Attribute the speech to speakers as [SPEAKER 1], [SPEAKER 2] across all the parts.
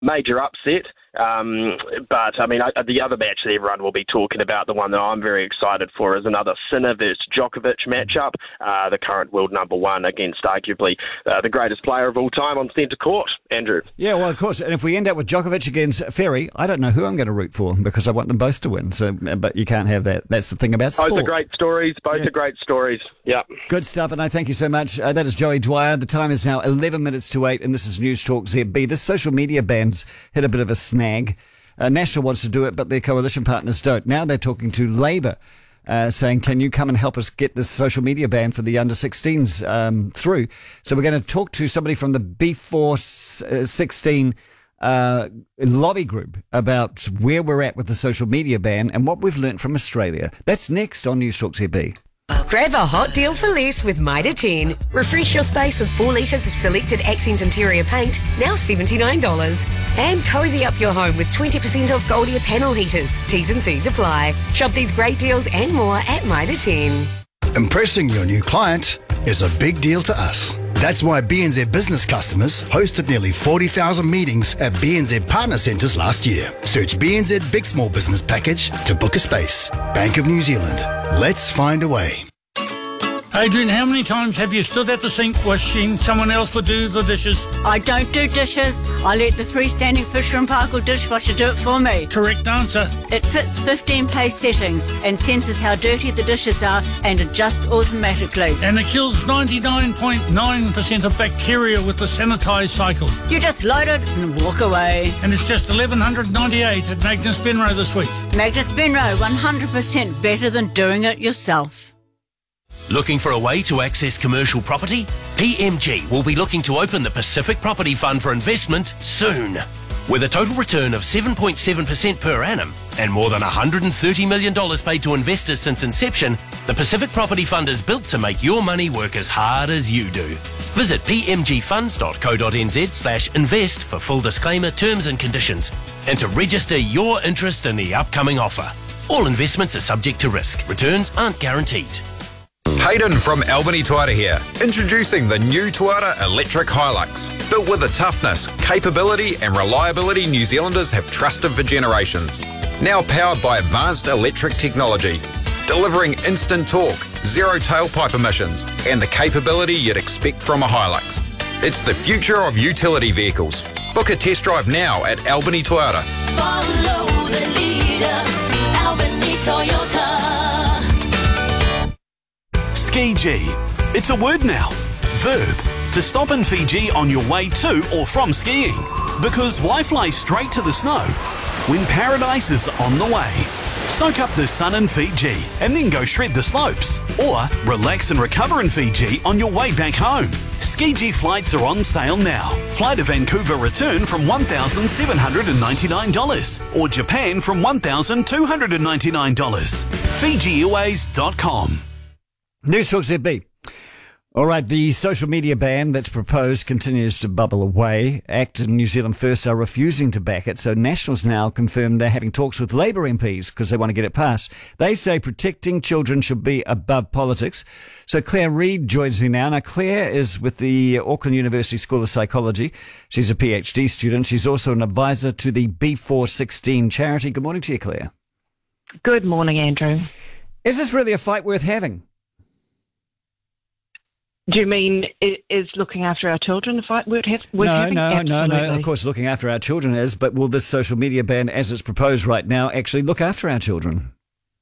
[SPEAKER 1] major upset. But, I mean, the other match that everyone will be talking about, the one that I'm very excited for, is another Sinner versus Djokovic matchup, the current world number one against arguably the greatest player of all time on centre court, Andrew.
[SPEAKER 2] Yeah, well, of course, and if we end up with Djokovic against Ferry, I don't know who I'm going to root for because I want them both to win. So, but you can't have that. That's the thing about sport.
[SPEAKER 1] Both are great stories. Both are great stories. Yeah.
[SPEAKER 2] Good stuff, and I thank you so much. That is Joey Dwyer. The time is now 11 minutes to 8, and this is News Talk ZB. This social media ban's hit a bit of a snag. National wants to do it, but their coalition partners don't. Now they're talking to Labour, saying, can you come and help us get this social media ban for the under-16s through? So we're going to talk to somebody from the B416 lobby group about where we're at with the social media ban and what we've learnt from Australia. That's next on News Talk ZB.
[SPEAKER 3] Grab a hot deal for less with Mitre 10. Refresh your space with 4 litres of selected accent interior paint, now $79. And cosy up your home with 20% off Goldie panel heaters. T's and C's apply. Shop these great deals and more at Mitre 10.
[SPEAKER 4] Impressing your new client is a big deal to us. That's why BNZ business customers hosted nearly 40,000 meetings at BNZ Partner Centres last year. Search BNZ Big Small Business Package to book a space. Bank of New Zealand. Let's find a way.
[SPEAKER 5] Adrian, how many times have you stood at the sink wishing someone else would do the dishes?
[SPEAKER 6] I don't do dishes. I let the freestanding Fisher & Paykel dishwasher do it for me.
[SPEAKER 5] Correct answer.
[SPEAKER 6] It fits 15 pace settings and senses how dirty the dishes are and adjusts automatically.
[SPEAKER 5] And it kills 99.9% of bacteria with the sanitised cycle.
[SPEAKER 6] You just load it and walk away.
[SPEAKER 5] And it's just $1,198 at Magnus Benroe this week.
[SPEAKER 6] Magnus Benroe, 100% better than doing it yourself.
[SPEAKER 7] Looking for a way to access commercial property? PMG will be looking to open the Pacific Property Fund for investment soon. With a total return of 7.7% per annum and more than $130 million paid to investors since inception, the Pacific Property Fund is built to make your money work as hard as you do. Visit pmgfunds.co.nz/invest for full disclaimer, terms and conditions, and to register your interest in the upcoming offer. All investments are subject to risk. Returns aren't guaranteed.
[SPEAKER 8] Hayden from Albany Toyota here, introducing the new Toyota Electric Hilux. Built with the toughness, capability and reliability New Zealanders have trusted for generations. Now powered by advanced electric technology, delivering instant torque, zero tailpipe emissions and the capability you'd expect from a Hilux. It's the future of utility vehicles. Book a test drive now at Albany Toyota.
[SPEAKER 9] Follow the leader, Albany Toyota.
[SPEAKER 10] Skiji. It's a word now. Verb. To stop in Fiji on your way to or from skiing. Because why fly straight to the snow when paradise is on the way? Soak up the sun in Fiji and then go shred the slopes. Or relax and recover in Fiji on your way back home. Skiji flights are on sale now. Fly to Vancouver return from $1,799 or Japan from $1,299. FijiAirways.com.
[SPEAKER 2] News Talk ZB. All right, the social media ban that's proposed continues to bubble away. ACT and New Zealand First are refusing to back it, so Nationals now confirm they're having talks with Labour MPs because they want to get it passed. They say protecting children should be above politics. So Claire Reid joins me now. Now, Claire is with the Auckland University School of Psychology. She's a PhD student. She's also an advisor to the B416 charity. Good morning to you, Claire.
[SPEAKER 11] Good morning, Andrew.
[SPEAKER 2] Is this really a fight worth having?
[SPEAKER 11] Do you mean is looking after our children a fight worth having?
[SPEAKER 2] No. Of course, looking after our children is, but will this social media ban, as it's proposed right now, actually look after our children?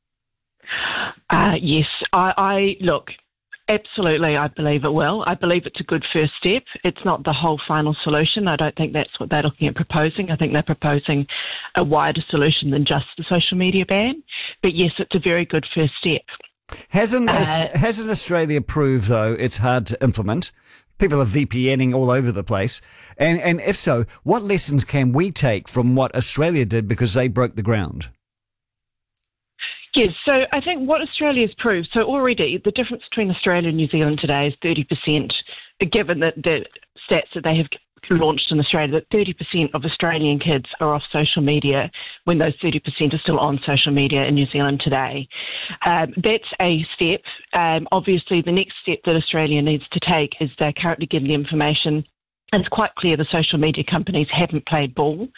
[SPEAKER 11] Yes, I look. Absolutely, I believe it will. I believe it's a good first step. It's not the whole final solution. I don't think that's what they're looking at proposing. I think they're proposing a wider solution than just the social media ban. But yes, it's a very good first step.
[SPEAKER 2] Hasn't Australia proved, though, it's hard to implement? People are VPNing all over the place. And if so, what lessons can we take from what Australia did because they broke the ground?
[SPEAKER 11] Yes, so I think what Australia has proved, so already the difference between Australia and New Zealand today is 30%, given that the stats that they have launched in Australia, that 30% of Australian kids are off social media when those 30% are still on social media in New Zealand today. That's a step. Obviously, the next step that Australia needs to take is they're currently getting the information it's quite clear the social media companies haven't played ball